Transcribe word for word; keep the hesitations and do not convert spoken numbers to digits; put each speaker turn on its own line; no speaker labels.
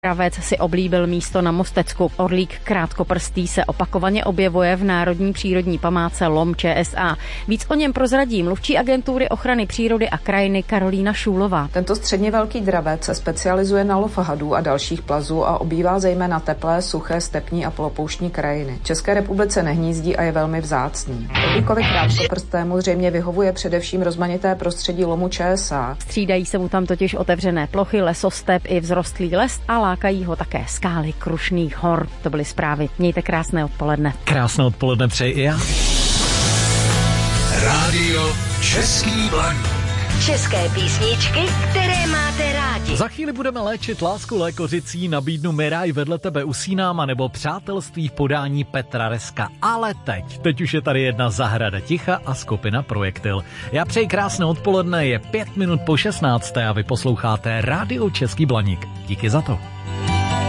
Dravec si oblíbil místo na Mostecku. Orlík krátkoprstý se opakovaně objevuje v Národní přírodní památce Lom Č S A. Víc o něm prozradí mluvčí agentury ochrany přírody a krajiny Karolína Šůlová.
Tento středně velký dravec se specializuje na lov hadů a dalších plazů a obývá zejména teplé, suché, stepní a polopouštní krajiny. V České republice nehnízdí a je velmi vzácný. Orlíkovi krátkoprstému zřejmě vyhovuje především rozmanité prostředí Lomu Č S A.
Střídají se mu tam totiž otevřené plochy, lesostep i vzrostlý les a lákají ho také skály Krušných hor. To byly zprávy. Mějte krásné odpoledne.
Krásné odpoledne přeji i já.
Rádio Český Blaník.
České písničky, které máte rádi.
Za chvíli budeme léčit lásku lékořicí, nabídnu Miraj vedle tebe usínám, anebo přátelství v podání Petra Reska. Ale teď, teď už je tady jedna zahrada ticha a skupina Projektil. Já přeji krásné odpoledne, je pět minut po šestnácté a vy posloucháte Rádio Český Blaník. Díky za to.